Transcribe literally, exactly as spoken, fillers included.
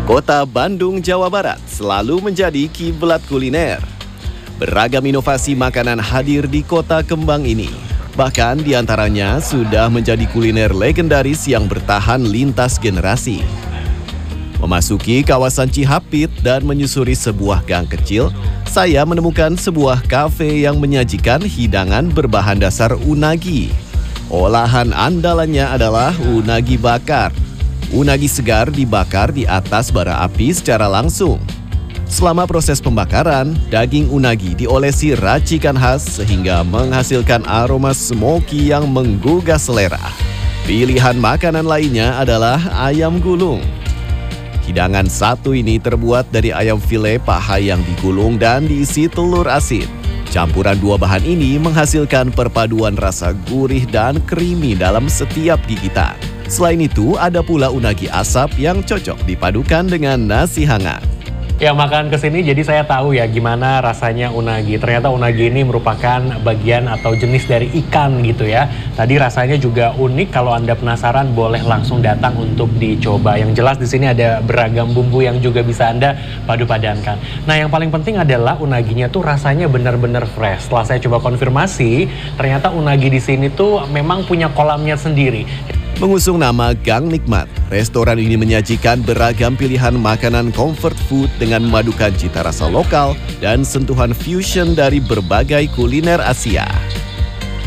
Kota Bandung, Jawa Barat selalu menjadi kiblat kuliner. Beragam inovasi makanan hadir di kota kembang ini. Bahkan diantaranya sudah menjadi kuliner legendaris yang bertahan lintas generasi. Memasuki kawasan Cihapit dan menyusuri sebuah gang kecil, saya menemukan sebuah kafe yang menyajikan hidangan berbahan dasar unagi. Olahan andalannya adalah unagi bakar. Unagi segar dibakar di atas bara api secara langsung. Selama proses pembakaran, daging unagi diolesi racikan khas sehingga menghasilkan aroma smoky yang menggugah selera. Pilihan makanan lainnya adalah ayam gulung. Hidangan satu ini terbuat dari ayam file paha yang digulung dan diisi telur asin. Campuran dua bahan ini menghasilkan perpaduan rasa gurih dan creamy dalam setiap gigitan. Selain itu, ada pula unagi asap yang cocok dipadukan dengan nasi hangat. Ya, makan kesini jadi saya tahu ya gimana rasanya unagi. Ternyata unagi ini merupakan bagian atau jenis dari ikan gitu ya. Tadi rasanya juga unik, kalau Anda penasaran boleh langsung datang untuk dicoba. Yang jelas di sini ada beragam bumbu yang juga bisa Anda padu-padankan. Nah, yang paling penting adalah unaginya tuh rasanya benar-benar fresh. Setelah saya coba konfirmasi, ternyata unagi di sini tuh memang punya kolamnya sendiri. Mengusung nama Gang Nikmat, restoran ini menyajikan beragam pilihan makanan comfort food dengan memadukan cita rasa lokal dan sentuhan fusion dari berbagai kuliner Asia.